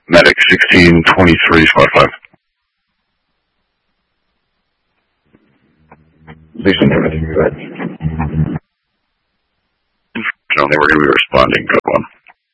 Medic 162355. Station everything, right? No, they were going to be responding. Good one.